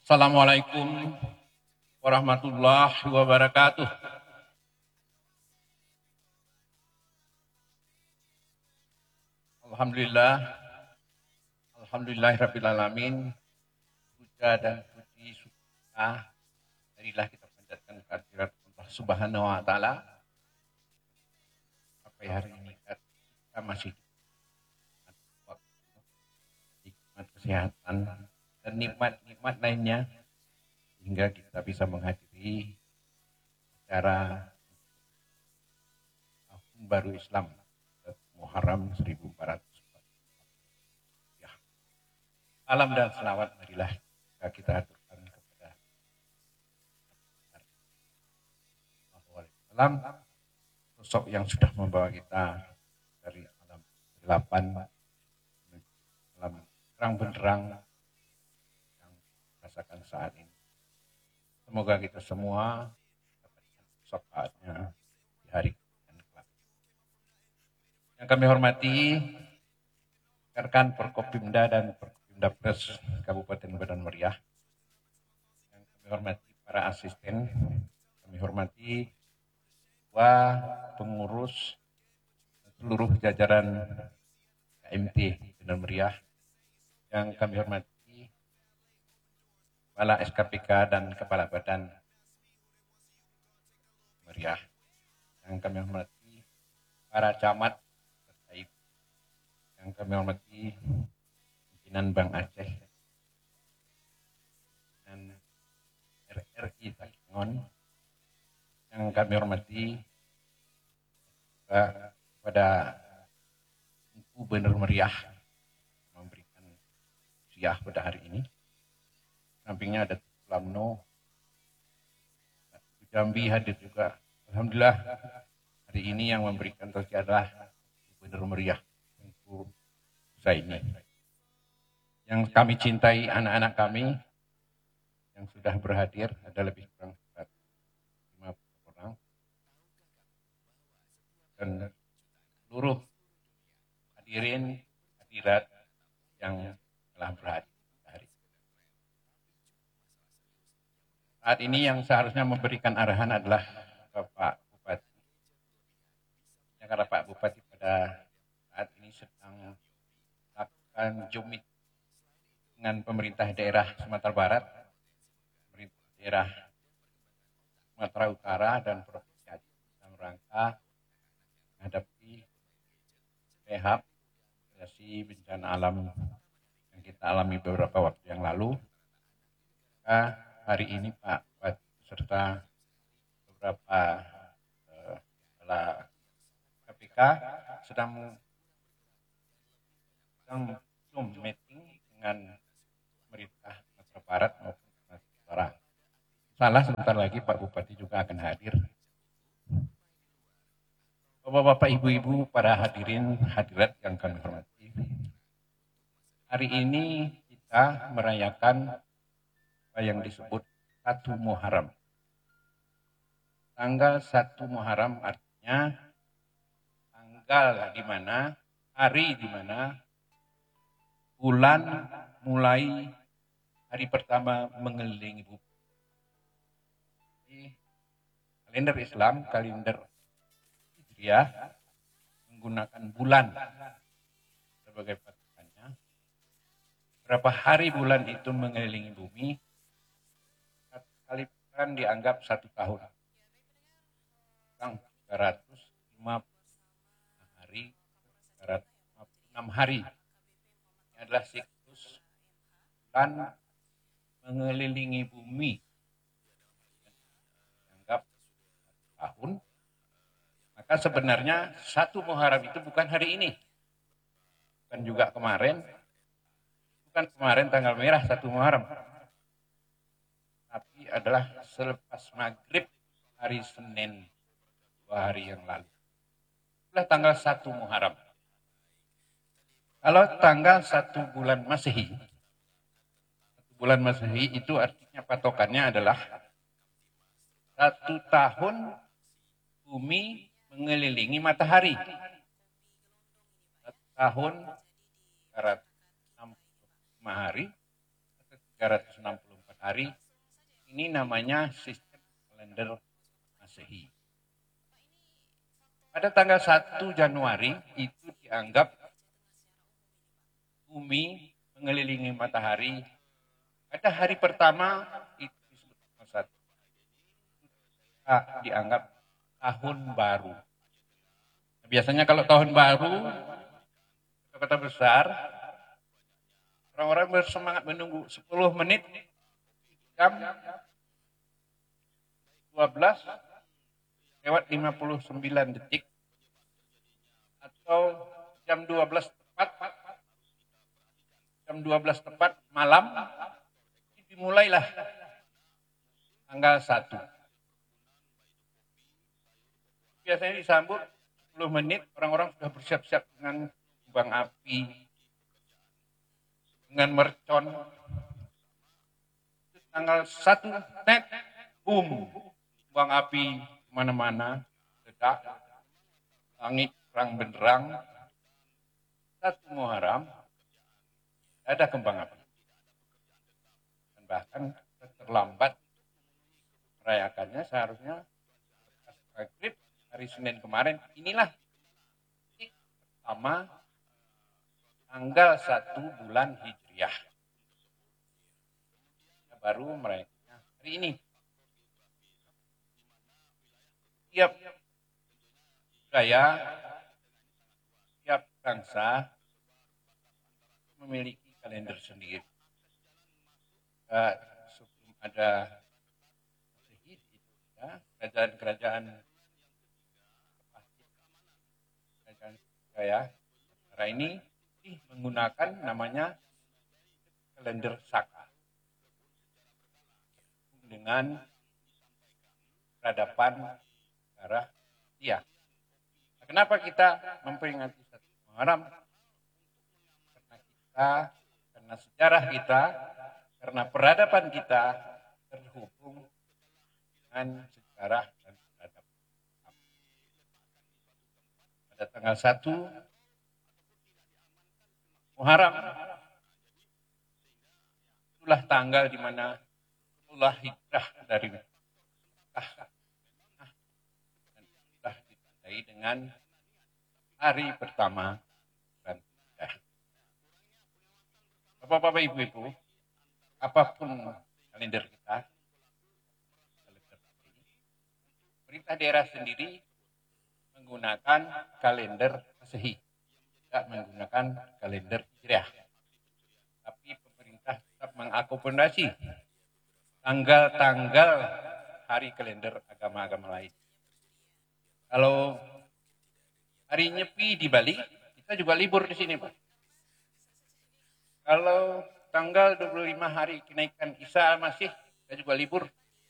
Assalamualaikum warahmatullahi wabarakatuh. Alhamdulillah, alhamdulillahirabbil alamin. Puja dan puji syukur marilah kita panjatkan kehadirat Allah Subhanahu wa taala. Sampai hari ini kita masih nikmat kesehatan dan nikmat-nikmat lainnya sehingga kita bisa menghadiri acara Tahun Baru Islam Muharram 1440. Ya. Salam dan selawat marilah kita aturkan kepada Wasallam, sosok yang sudah membawa kita dari alam kegelapan menuju alam terang benderang yang rasakan saat ini. Semoga kita semua dapatkan syafaatnya di hari kemudian kelak. Yang kami hormati rekan Forkopimda dan Forkopimda Pres Kabupaten Medan Meriah. Yang kami hormati para asisten, kami hormati ketua, pengurus, seluruh jajaran KMT Medan Meriah. Yang kami hormati Kepala SKPK dan Kepala Badan Meriah. Yang kami hormati para camat terkait. Yang kami hormati pimpinan Bank Aceh dan RRI Takengon. Yang kami hormati kepada Gubernur Meriah memberikan usia pada hari ini. Sampingnya ada Lamno, Jambi hadir juga. Alhamdulillah hari ini yang memberikan tausiah adalah Gubernur Meriah untuk ini. Yang kami cintai anak-anak kami yang sudah berhadir ada lebih kurang 50 orang dan seluruh hadirat yang telah berhadir. Saat ini yang seharusnya memberikan arahan adalah Bapak Bupati. Karena Pak Bupati pada saat ini sedang melakukan jumit dengan pemerintah daerah Sumatera Barat, pemerintah daerah Sumatera Utara dan Provinsi Aceh dalam rangka menghadapi PHAP, bencana alam yang kita alami beberapa waktu yang lalu. Hari ini Pak Bupati beserta beberapa kepala KPK sedang Zoom meeting dengan pemerintah Sumatera Barat maupun Sumatera Utara. Salah sebentar lagi Pak Bupati juga akan hadir. Bapak-bapak, ibu-ibu, para hadirat yang kami hormati. Hari ini kita merayakan apa yang disebut 1 Muharram. Tanggal 1 Muharram artinya tanggal di mana, hari di mana bulan mulai hari pertama mengelilingi bumi. Di kalender Islam, kalender Hijriah menggunakan bulan sebagai patokannya. Berapa hari bulan itu mengelilingi bumi? Kali kan dianggap 1 tahun. 350 hari, 356 hari. Ini adalah siklus bulan mengelilingi bumi. Dianggap 1 tahun. Maka sebenarnya 1 Muharram itu bukan hari ini. Bukan juga kemarin. Bukan kemarin tanggal merah 1 Muharram. Tapi adalah selepas maghrib hari Senin 2 hari yang lalu. Itulah tanggal 1 Muharram. Kalau tanggal 1 bulan Masehi, 1 bulan Masehi itu artinya patokannya adalah 1 tahun bumi mengelilingi matahari. 1 tahun 365 hari atau 364 hari Ini namanya sistem kalender Masehi. Pada tanggal 1 Januari itu dianggap bumi mengelilingi matahari. Pada hari pertama itu disebut satu. Dianggap tahun baru. Biasanya kalau tahun baru, kota besar, orang-orang bersemangat menunggu 10 menit, jam 12:59 atau jam 12 tepat malam, dimulailah tanggal 1. Biasanya disambut 10 menit, orang-orang sudah bersiap-siap dengan kembang api, dengan mercon. Tanggal 1, net, boom, kembang api mana-mana, ledak, langit terang benderang. 1 Muharram, ada kembang api. Dan bahkan terlambat merayakannya, seharusnya maghrib hari Senin kemarin. Inilah pertama tanggal 1 bulan Hijriah. Kita baru merayakannya hari ini. Tiap budaya, tiap bangsa memiliki kalender sendiri. Sebelum ada Masehi, kerajaan budaya negara ini menggunakan namanya kalender Saka dengan peradaban negara Asia. Kenapa kita memperingati 1 Muharram? Karena sejarah kita, karena peradaban kita terhubung dengan sejarah dan peradaban. Pada tanggal 1 Muharram, itulah tanggal di mana Rasulullah hijrah dari Mekah dan telah ditandai dengan hari pertama bulan Hijrah. Bapak-bapak, ibu-ibu, apapun kalender kita, pemerintah daerah sendiri menggunakan kalender Masehi, tidak menggunakan kalender Hijriah. Tapi pemerintah tetap mengakomodasi tanggal-tanggal hari kalender agama-agama lain. Kalau hari Nyepi di Bali, kita juga libur di sini, Pak. Kalau tanggal 25 hari kenaikan Isa Al-Masih, kita juga libur.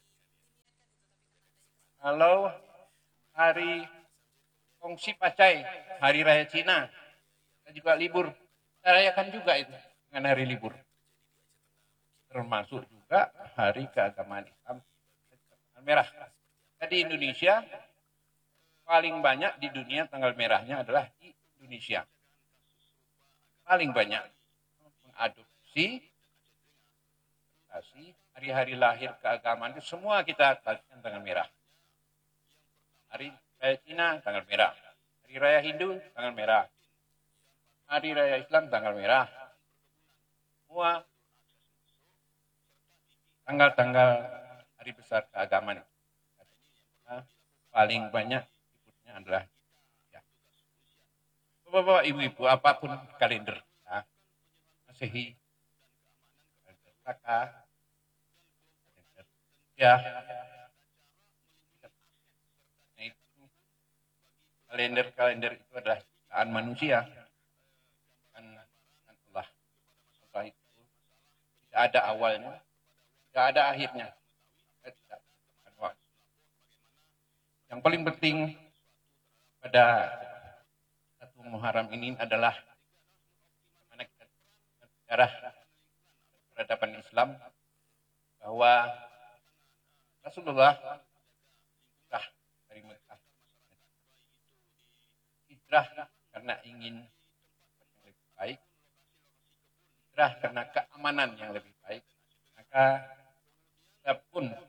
Kalau hari Kongsi Pacai, hari raya Cina, kita juga libur. Kita rayakan juga itu dengan hari libur. Termasuk juga hari keagamaan Islam, tanggal merah. Di Indonesia, paling banyak di dunia tanggal merahnya adalah di Indonesia. Paling banyak mengadopsi hari-hari lahir keagamaan itu semua kita kasihkan tanggal merah. Hari raya Cina tanggal merah, hari raya Hindu tanggal merah, hari raya Islam tanggal merah. Semua tanggal-tanggal hari besar keagamaan. Paling banyak ikutnya adalah ya. Bapak-bapak, ibu-ibu, apapun kalender kita, Masehi, kalender Saka, kalender ya, nah itu kalender itu adalah ciptaan manusia kan Allah. Allah itu tidak ada awalnya, tidak ada akhirnya. Yang paling penting pada 1 Muharram ini adalah bagaimana kita sejarah peradaban Islam, bahwa Rasulullah hijrah dari Mekah. Hijrah karena ingin yang lebih baik, hijrah karena keamanan yang lebih baik. Maka kita pun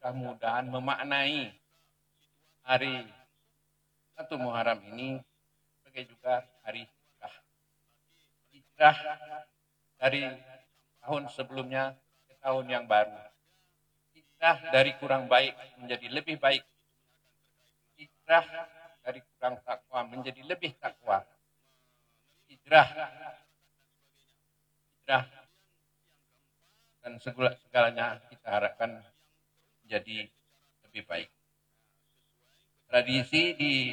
mudah-mudahan memaknai hari 1 Muharram ini sebagai juga hari hijrah. Hijrah dari tahun sebelumnya ke tahun yang baru. Hijrah dari kurang baik menjadi lebih baik. Hijrah dari kurang takwa menjadi lebih takwa. Hijrah dan segalanya kita harapkan menjadi lebih baik. Tradisi di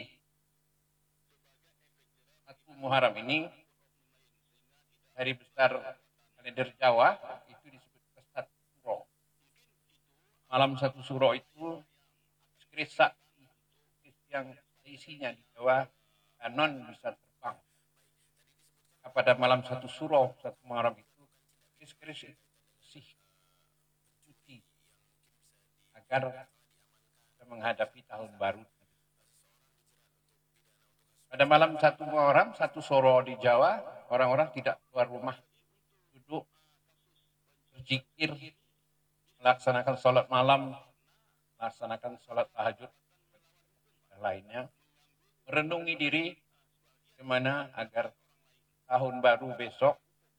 1 Muharram ini, hari besar kalender Jawa, itu disebut Satu Suro. Malam Satu Suro itu skrip yang isinya di Jawa kanon bisa terbang. Pada malam Satu Suro, 1 Muharram itu, skrip bersih, suci, agar kita menghadapi tahun baru. Pada malam 1 Muharram, 1 Suro di Jawa, orang-orang tidak keluar rumah, duduk, berzikir, melaksanakan sholat malam, melaksanakan sholat tahajud, dan lainnya, merenungi diri bagaimana agar tahun baru besok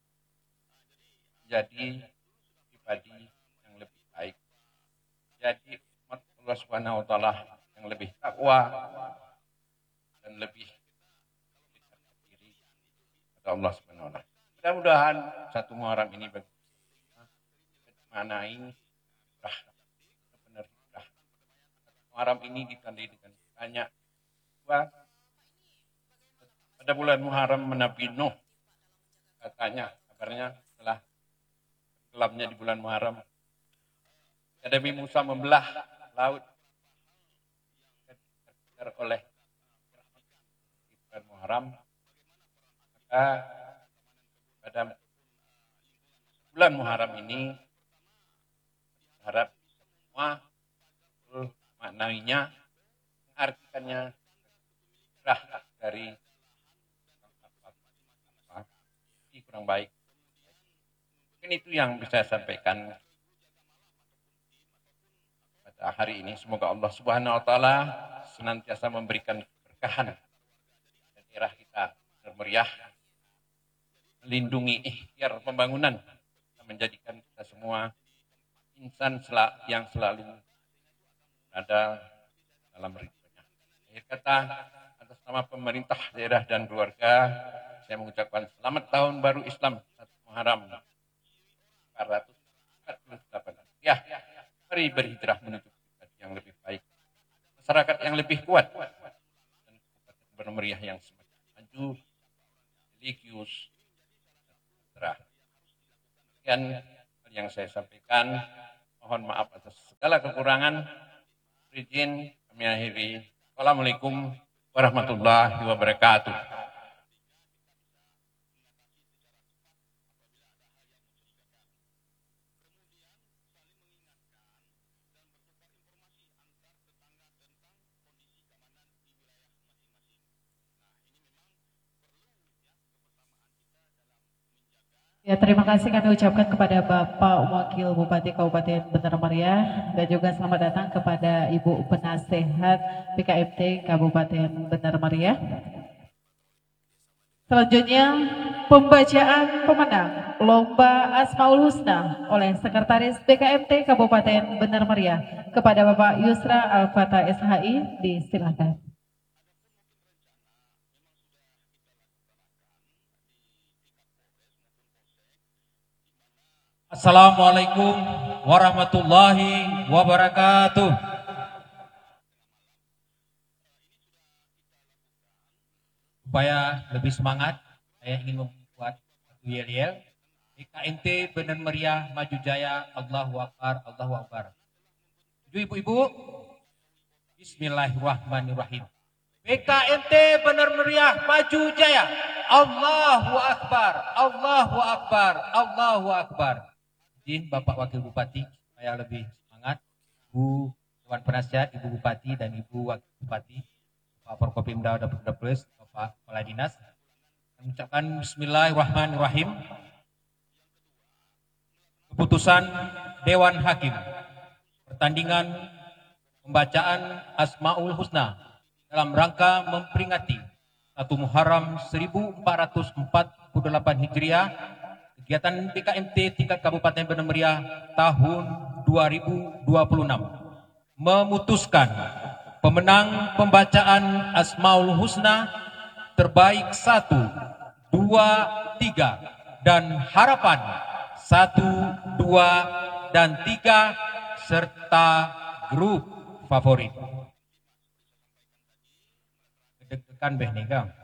jadi pribadi yang lebih baik, jadi umat Allah Subhanahu wa taala yang lebih takwa dan lebih dekat diri kepada Allah Subhanahu wa taala. Mudah-mudahan 1 Muharram ini maknai benar hijrah. Muharram ini ditandai dengan banyak pada bulan Muharram Nabi Nuh, katanya kabarnya setelah tenggelamnya di bulan Muharram, Nabi Musa membelah laut oleh bulan Muharram. Maka pada bulan Muharram ini harap semua maknanya, artikannya dari kurang baik. Mungkin itu yang bisa saya sampaikan pada hari ini. Semoga Allah Subhanahu wa taala senantiasa memberikan keberkahan dan daerah kita bermeriah, melindungi ikhtiar pembangunan, dan menjadikan kita semua insan yang selalu ada dalam ridhonya. Akhir kata, atas nama pemerintah daerah dan keluarga, saya mengucapkan selamat tahun baru Islam 1 Muharram 1448. Ya, mari berhijrah menuju pribadi yang lebih baik, masyarakat yang lebih kuat, dan bermeriah yang semakin maju, religius, dan sejahtera. Sekian yang saya sampaikan. Mohon maaf atas segala kekurangan. Izin kami akhiri. Assalamualaikum warahmatullahi wabarakatuh. Ya, terima kasih kami ucapkan kepada Bapak Wakil Bupati Kabupaten Bandar Maria dan juga selamat datang kepada Ibu Penasehat PKMT Kabupaten Bandar Maria. Selanjutnya, pembacaan pemenang Lomba Asmaul Husna oleh Sekretaris BKMT Kabupaten Bandar Maria kepada Bapak Yusra Al-Fatah SHI, disilakan. Assalamualaikum warahmatullahi wabarakatuh. Supaya lebih semangat, saya ingin membuat satu yel-yel. BKMT Bandar Maria Maju Jaya, Allahu Akbar, Allahu Akbar. Ibu-ibu, Bismillahirrahmanirrahim. BKMT Bandar Maria Maju Jaya, Allahu Akbar, Allahu Akbar, Allahu Akbar. Izin Bapak Wakil Bupati supaya lebih semangat, Ibu Dewan Penasihat, Ibu Bupati dan Ibu Wakil Bupati, Pak Forkopimda Dapur-Dapur, Bapak Kepala Dinas, mengucapkan Bismillahirrahmanirrahim. Keputusan Dewan Hakim. pertandingan pembacaan Asmaul Husna dalam rangka memperingati 1 Muharram 1448 Hijriah, kegiatan BKMT tingkat Kabupaten Benar Meriah tahun 2026 memutuskan pemenang pembacaan Asmaul Husna terbaik 1, 2, 3 dan harapan 1, 2 dan 3 serta grup favorit. Deg-degan beh nih Kang.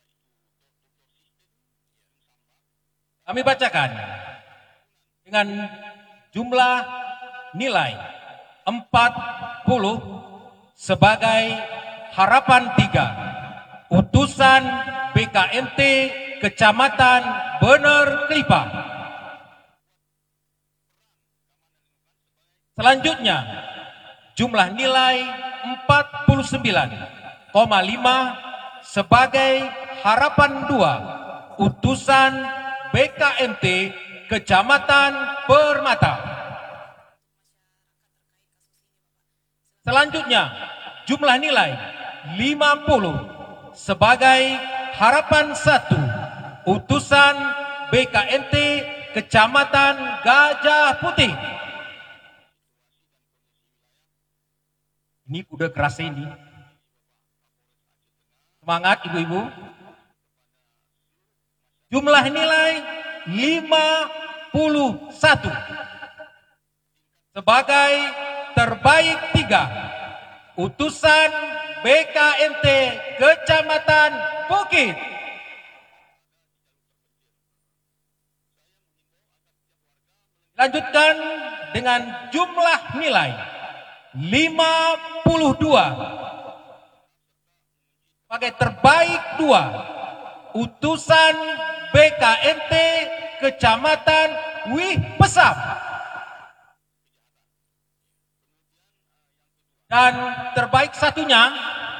Kami bacakan dengan jumlah nilai 40 sebagai harapan 3 utusan BKMT Kecamatan Bener Kelipah. Selanjutnya jumlah nilai 49,5 sebagai harapan 2 utusan BKMT Kecamatan Permata. Selanjutnya jumlah nilai 50 sebagai harapan 1 utusan BKMT Kecamatan Gajah Putih. Ini udah keras ini. Semangat ibu-ibu. Jumlah nilai 51 sebagai terbaik 3 utusan BKMT Kecamatan Bukit. Lanjutkan dengan jumlah nilai 52 sebagai terbaik 2 utusan BKMT Kecamatan Wih Pesam. Dan terbaik satunya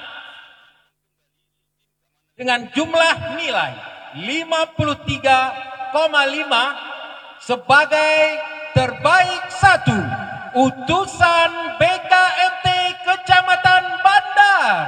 dengan jumlah nilai 53,5 sebagai terbaik 1 utusan BKMT Kecamatan Bandar.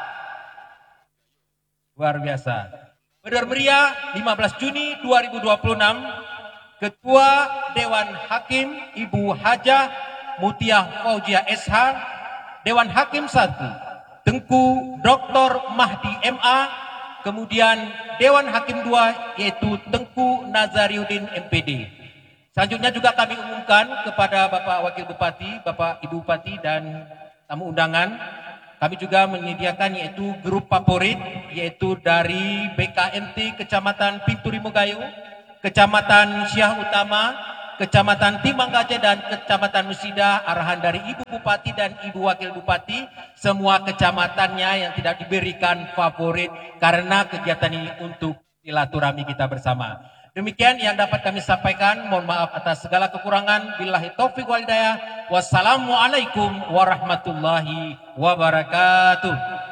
Luar biasa. Benar Meriah 15 Juni 2026, Ketua Dewan Hakim Ibu Hajah Mutiah Fauziah SH, Dewan Hakim 1 Tengku Dr. Mahdi MA, kemudian Dewan Hakim 2 yaitu Tengku Nazariuddin MPD. Selanjutnya juga kami umumkan kepada Bapak Wakil Bupati, Bapak Ibu Bupati dan tamu undangan, kami juga menyediakan yaitu grup favorit yaitu dari BKMT Kecamatan Pintu Rimogayu, Kecamatan Syah Utama, Kecamatan Timang Gajah dan Kecamatan Musida, arahan dari Ibu Bupati dan Ibu Wakil Bupati, semua kecamatannya yang tidak diberikan favorit karena kegiatan ini untuk silaturahmi kita bersama. Demikian yang dapat kami sampaikan. Mohon maaf atas segala kekurangan. Billahi taufiq wal hidayah. Wassalamualaikum warahmatullahi wabarakatuh.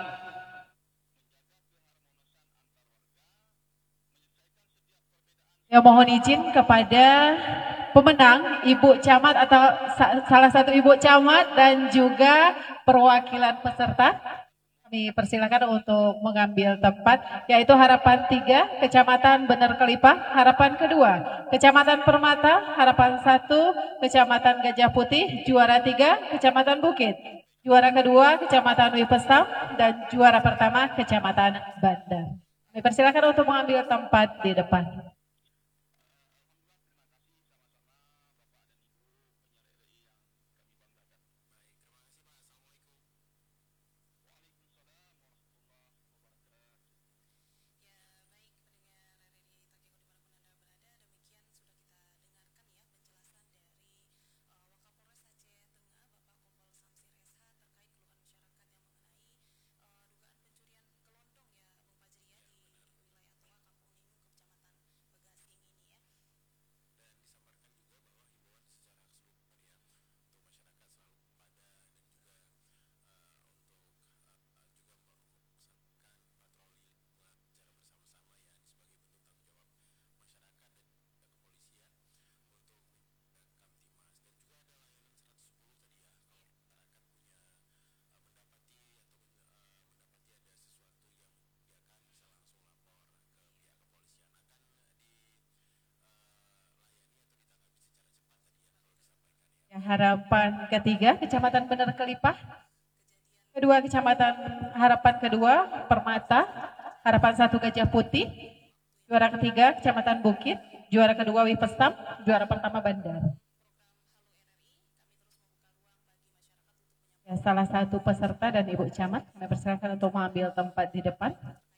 Ya, mohon izin kepada pemenang Ibu Camat atau salah satu Ibu Camat dan juga perwakilan peserta. Kami persilakan untuk mengambil tempat, yaitu harapan 3 Kecamatan Bener Kelipah, harapan kedua Kecamatan Permata, harapan 1 Kecamatan Gajah Putih, juara 3 Kecamatan Bukit, juara kedua Kecamatan Wih Pesam, dan juara pertama Kecamatan Bandar. Kami persilakan untuk mengambil tempat di depan. Harapan ketiga, Kecamatan Bener Kelipah. Kedua, Kecamatan Harapan kedua, Permata. Harapan satu, Gajah Putih. Juara ketiga, Kecamatan Bukit. Juara kedua, Wipestam. Juara pertama, Bandar. Ya, salah satu peserta dan Ibu Camat, kami persilakan untuk mengambil tempat di depan.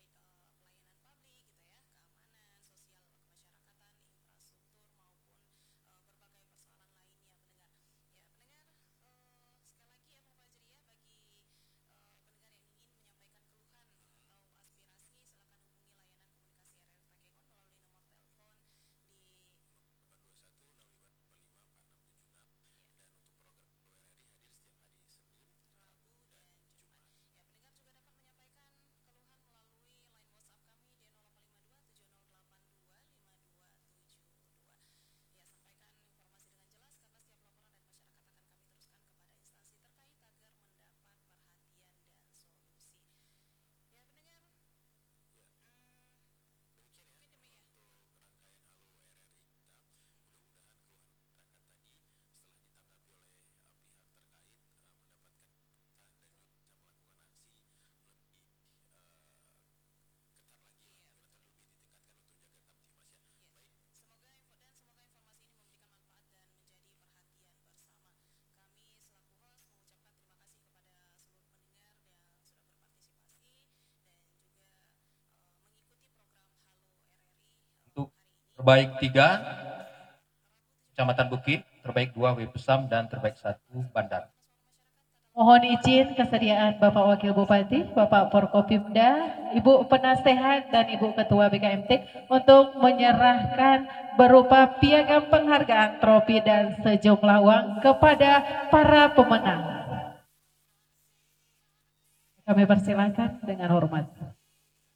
Untuk terbaik 3, Kecamatan Bukit, terbaik 2, Wipestam, dan terbaik 1, Bandar. Mohon izin kesediaan Bapak Wakil Bupati, Bapak Forkopimda, Ibu Penasehat, dan Ibu Ketua BKMT untuk menyerahkan berupa piagam penghargaan, trofi, dan sejumlah uang kepada para pemenang. Kami persilakan dengan hormat.